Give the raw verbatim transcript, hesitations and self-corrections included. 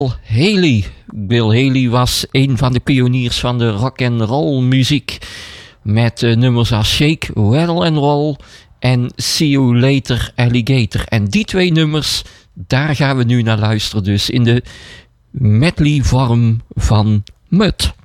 Haley. Bill Haley was een van de pioniers van de rock and roll muziek. Met uh, nummers als Shake, Rattle and Roll en See You Later Alligator. En die twee nummers, daar gaan we nu naar luisteren. Dus in de medley vorm van Mud.